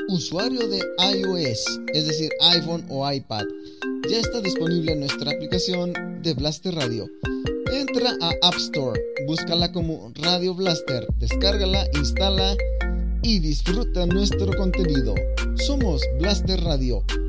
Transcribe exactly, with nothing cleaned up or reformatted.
Usuario de iOS, es decir, iPhone o iPad, ya está disponible nuestra aplicación de Blaster Radio. Entra a App Store, búscala como Radio Blaster, descárgala, instala y disfruta nuestro contenido. Somos Blaster Radio,